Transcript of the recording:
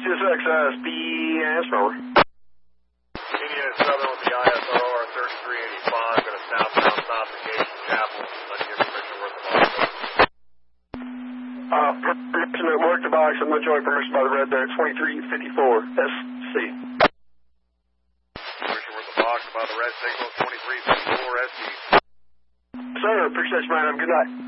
CSX, speed transformer. Union is Southern with the ISR 3385, got a southbound modification Chapel. Let's get permission worth the box. Permission to work the box. I'm not showing permission by the red there. 2354 SC. Permission worth the box by the red signal 2354 SC. Sir, appreciate you, man. Have a good night.